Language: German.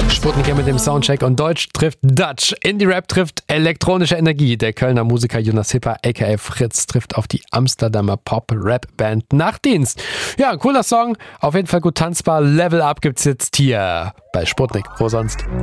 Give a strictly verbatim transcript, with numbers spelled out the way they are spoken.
Sputnik hier mit dem Soundcheck und Deutsch trifft Dutch. Indie-Rap trifft elektronische Energie. Der Kölner Musiker Jonas Hipper aka Fritz trifft auf die Amsterdamer Pop-Rap-Band Nachtdienst. Ja, cooler Song, auf jeden Fall gut tanzbar. Level Up gibt's jetzt hier bei Sputnik. Wo sonst?